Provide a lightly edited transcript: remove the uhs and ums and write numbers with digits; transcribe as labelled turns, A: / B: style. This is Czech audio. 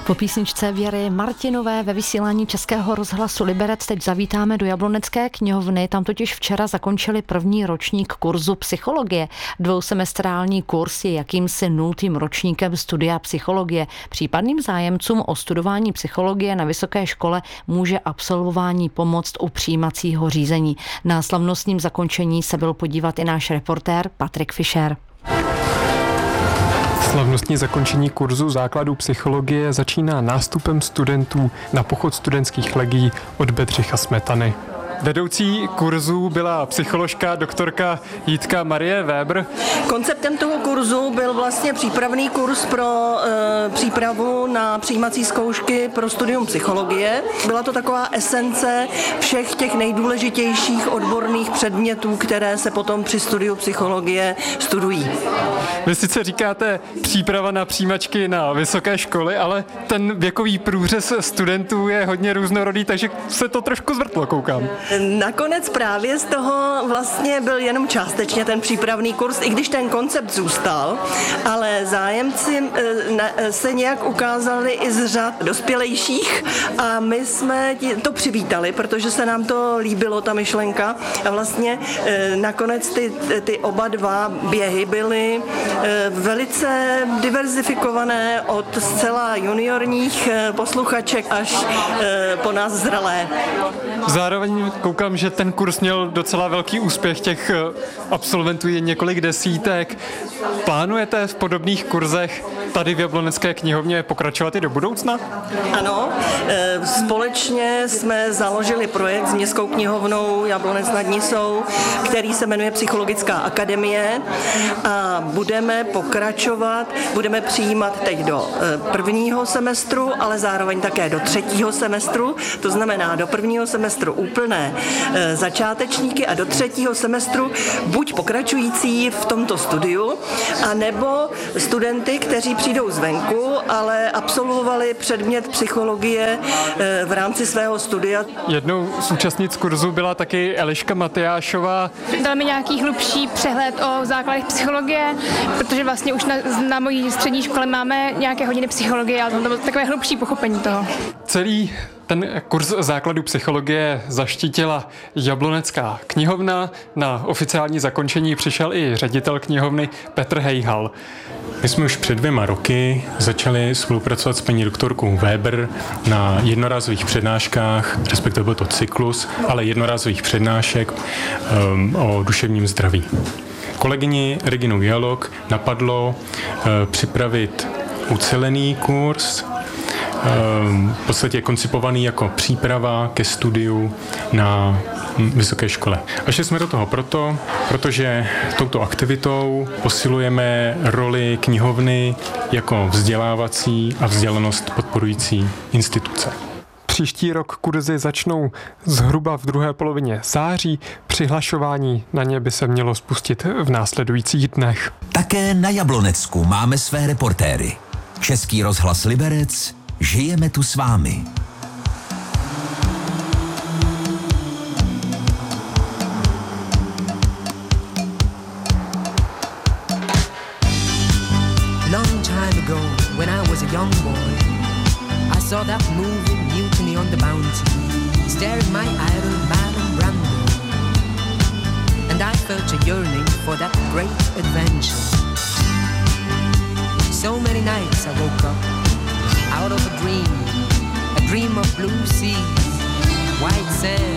A: Po písničce Věry Martinové ve vysílání Českého rozhlasu Liberec teď zavítáme do Jablonecké knihovny. Tam totiž včera zakončili první ročník kurzu psychologie. Dvousemestrální kurz je jakýmsi 0. ročníkem studia psychologie. Případným zájemcům o studování psychologie na vysoké škole může absolvování pomoct u přijímacího řízení. Na slavnostním zakončení se byl podívat i náš reportér Patrik Fischer.
B: Slavnostní zakončení kurzu základů psychologie začíná nástupem studentů na pochod studentských legií od Bedřicha Smetany. Vedoucí kurzu byla psycholožka doktorka Jitka Marie Weber.
C: Konceptem toho kurzu byl vlastně přípravný kurz pro přípravu na přijímací zkoušky pro studium psychologie. Byla to taková esence všech těch nejdůležitějších odborných předmětů, které se potom při studiu psychologie studují.
B: Vy sice říkáte příprava na přijímačky na vysoké školy, ale ten věkový průřez studentů je hodně různorodý, takže se to trošku zvrtlo, koukám.
C: Nakonec právě z toho vlastně byl jenom částečně ten přípravný kurz, i když ten koncept zůstal, ale zájemci se nějak ukázali i z řad dospělejších a my jsme to přivítali, protože se nám to líbilo, ta myšlenka, a vlastně nakonec ty oba dva běhy byly velice diverzifikované od zcela juniorních posluchaček až po nás zralé.
B: Zároveň koukám, že ten kurz měl docela velký úspěch, těch absolventů je několik desítek. Plánujete v podobných kurzech tady v Jablonecké knihovně pokračovat i do budoucna?
C: Ano, společně jsme založili projekt s Městskou knihovnou Jablonec nad Nisou, který se jmenuje Psychologická akademie a budeme pokračovat, budeme přijímat teď do prvního semestru, ale zároveň také do třetího semestru, to znamená do prvního semestru úplné začátečníky a do třetího semestru buď pokračující v tomto studiu, anebo studenty, kteří přijdou zvenku, ale absolvovali předmět psychologie v rámci svého studia.
B: Jednou z účastnic kurzu byla taky Eliška Matyášová.
D: Dal mi nějaký hlubší přehled o základech psychologie, protože vlastně už na mojí střední škole máme nějaké hodiny psychologie, ale to bylo takové hlubší pochopení toho.
B: Celý ten kurz základů psychologie zaštítila Jablonecká knihovna. Na oficiální zakončení přišel i ředitel knihovny Petr Hejhal.
E: My jsme už před 2 roky začali spolupracovat s paní doktorkou Weber na jednorázových přednáškách, respektive byl to cyklus, ale jednorázových přednášek o duševním zdraví. Kolegyni Reginu Jalok napadlo připravit ucelený kurz, v podstatě koncipovaný jako příprava ke studiu na vysoké škole. A šli jsme do toho protože touto aktivitou posilujeme roli knihovny jako vzdělávací a vzdělanost podporující instituce.
B: Příští rok kurzy začnou zhruba v druhé polovině září. Přihlašování na ně by se mělo spustit v následujících dnech.
F: Také na Jablonecku máme své reportéry. Český rozhlas Liberec, žijeme tu s vámi.
G: Long time ago, when I was a young boy, I saw that movie Mutiny on the Bounty, staring my idol Marlon Brando, and I felt a yearning for that great adventure. So many nights I woke up out of a dream of blue seas, white sand